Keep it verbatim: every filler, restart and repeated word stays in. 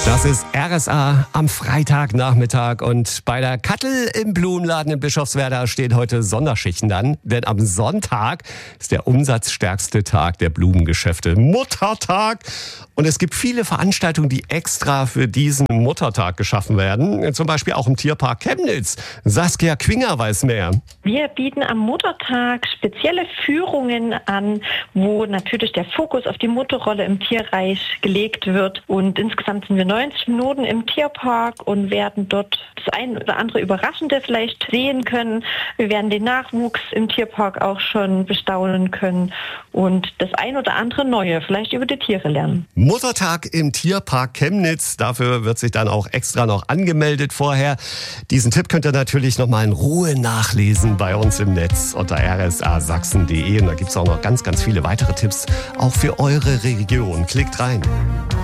Das ist R S A am Freitagnachmittag und bei der Kattel im Blumenladen in Bischofswerda stehen heute Sonderschichten an, denn am Sonntag ist der umsatzstärkste Tag der Blumengeschäfte, Muttertag. Und es gibt viele Veranstaltungen, die extra für diesen Muttertag geschaffen werden, zum Beispiel auch im Tierpark Chemnitz. Saskia Quinger weiß mehr. Wir bieten am Muttertag spezielle Führungen an, wo natürlich der Fokus auf die Mutterrolle im Tierreich gelegt wird. Und insgesamt sind wir neunzig Minuten im Tierpark und werden dort das ein oder andere Überraschende vielleicht sehen können. Wir werden den Nachwuchs im Tierpark auch schon bestaunen können und das ein oder andere Neue vielleicht über die Tiere lernen. Muttertag im Tierpark Chemnitz. Dafür wird sich dann auch extra noch angemeldet vorher. Diesen Tipp könnt ihr natürlich noch mal in Ruhe nachlesen bei uns im Netz unter r s a sachsen punkt d e. Und da gibt es auch noch ganz, ganz viele weitere Tipps, auch für eure Region. Klickt rein.